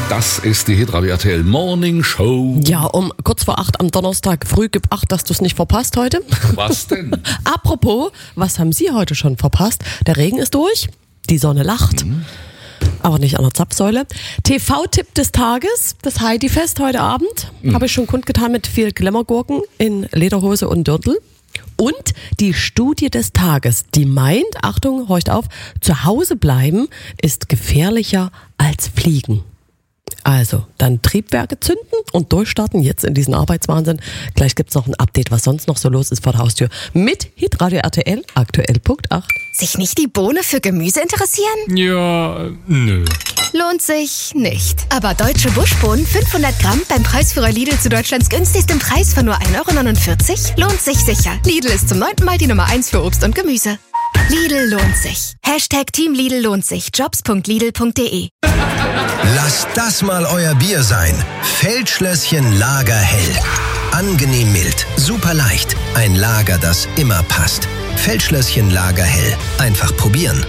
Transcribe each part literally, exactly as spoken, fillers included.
Das ist die Hitradio R T L Morning Show. Ja, um kurz vor acht am Donnerstag früh. Gib acht, dass du es nicht verpasst heute. Was denn? Apropos, was haben Sie heute schon verpasst? Der Regen ist durch, die Sonne lacht, mhm. aber nicht an der Zapfsäule. T V-Tipp des Tages, das Heidi-Fest heute Abend. Mhm. Habe ich schon kundgetan mit viel Glimmergurken in Lederhose und Dirndl. Und die Studie des Tages, die meint, Achtung, horcht auf, zu Hause bleiben ist gefährlicher als fliegen. Also, dann Triebwerke zünden und durchstarten jetzt in diesen Arbeitswahnsinn. Gleich gibt's noch ein Update, was sonst noch so los ist vor der Haustür. Mit Hitradio R T L, aktuell Punkt acht. Sich nicht die Bohne für Gemüse interessieren? Ja, nö. Lohnt sich nicht. Aber deutsche Buschbohnen fünfhundert Gramm beim Preisführer Lidl zu Deutschlands günstigstem Preis von nur ein Euro neunundvierzig lohnt sich sicher. Lidl ist zum neunten Mal die Nummer eins für Obst und Gemüse. Lidl lohnt sich. Hashtag Team Lidl lohnt sich. jobs punkt lidl punkt de. Lasst das mal euer Bier sein. Feldschlösschen Lagerhell. Angenehm mild, super leicht. Ein Lager, das immer passt. Feldschlösschen Lagerhell. Einfach probieren.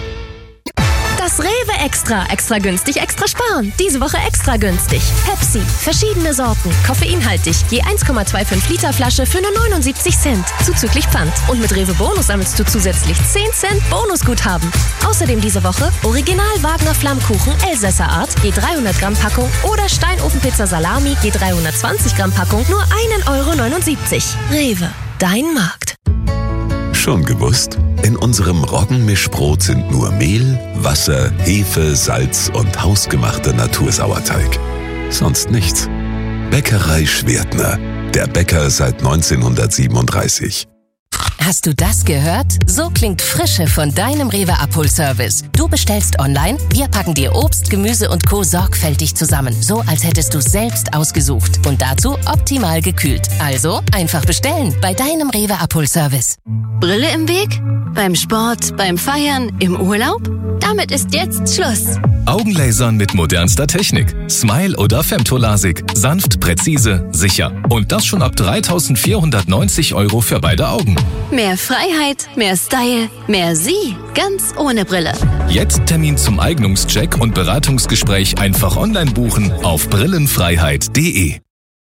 Das Rewe Extra. Extra günstig, extra sparen. Diese Woche extra günstig. Pepsi. Verschiedene Sorten. Koffeinhaltig. Je eins Komma fünfundzwanzig Liter Flasche für nur neunundsiebzig Cent. Zuzüglich Pfand. Und mit Rewe Bonus sammelst du zusätzlich zehn Cent Bonusguthaben. Außerdem diese Woche Original Wagner Flammkuchen Elsässer Art. Je dreihundert Gramm Packung. Oder Steinofenpizza Salami. Je dreihundertzwanzig Gramm Packung. Nur ein Euro neunundsiebzig. Rewe. Dein Markt. Schon gewusst? In unserem Roggenmischbrot sind nur Mehl, Wasser, Hefe, Salz und hausgemachter Natursauerteig. Sonst nichts. Bäckerei Schwertner. Der Bäcker seit neunzehnhundertsiebenunddreißig. Hast du das gehört? So klingt Frische von deinem Rewe-Abholservice. Du bestellst online, wir packen dir Obst, Gemüse und Co. sorgfältig zusammen. So, als hättest du selbst ausgesucht. Und dazu optimal gekühlt. Also, einfach bestellen bei deinem Rewe-Abholservice. Brille im Weg? Beim Sport, beim Feiern, im Urlaub? Damit ist jetzt Schluss. Augenlasern mit modernster Technik. Smile oder Femtolasik. Sanft, präzise, sicher. Und das schon ab dreitausendvierhundertneunzig Euro für beide Augen. Mehr Freiheit, mehr Style, mehr Sie. Ganz ohne Brille. Jetzt Termin zum Eignungscheck und Beratungsgespräch einfach online buchen auf brillenfreiheit punkt de.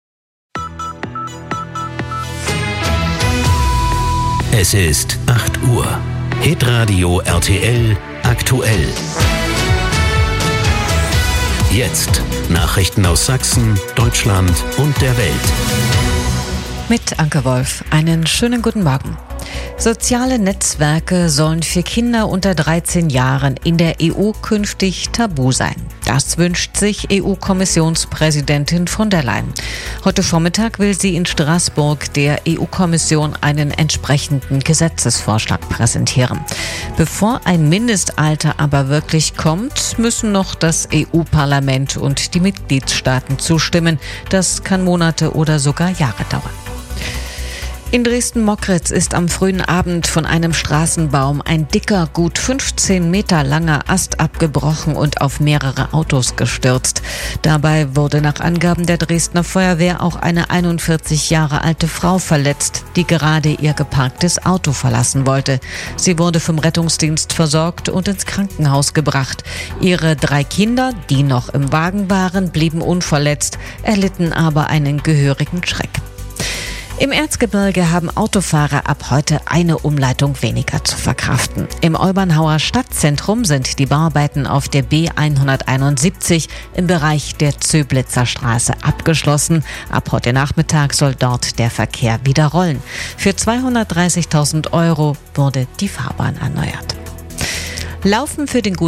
Es ist acht Uhr. Hitradio R T L aktuell. Jetzt Nachrichten aus Sachsen, Deutschland und der Welt. Mit Anke Wolf. Einen schönen guten Morgen. Soziale Netzwerke sollen für Kinder unter dreizehn Jahren in der E U künftig tabu sein. Das wünscht sich E U-Kommissionspräsidentin von der Leyen. Heute Vormittag will sie in Straßburg der E U-Kommission einen entsprechenden Gesetzesvorschlag präsentieren. Bevor ein Mindestalter aber wirklich kommt, müssen noch das E U-Parlament und die Mitgliedstaaten zustimmen. Das kann Monate oder sogar Jahre dauern. In Dresden-Mockritz ist am frühen Abend von einem Straßenbaum ein dicker, gut fünfzehn Meter langer Ast abgebrochen und auf mehrere Autos gestürzt. Dabei wurde nach Angaben der Dresdner Feuerwehr auch eine einundvierzig Jahre alte Frau verletzt, die gerade ihr geparktes Auto verlassen wollte. Sie wurde vom Rettungsdienst versorgt und ins Krankenhaus gebracht. Ihre drei Kinder, die noch im Wagen waren, blieben unverletzt, erlitten aber einen gehörigen Schreck. Im Erzgebirge haben Autofahrer ab heute eine Umleitung weniger zu verkraften. Im Olbernhauer Stadtzentrum sind die Bauarbeiten auf der B hunderteinundsiebzig im Bereich der Zöblitzer Straße abgeschlossen. Ab heute Nachmittag soll dort der Verkehr wieder rollen. Für zweihundertdreißigtausend Euro wurde die Fahrbahn erneuert. Laufen für den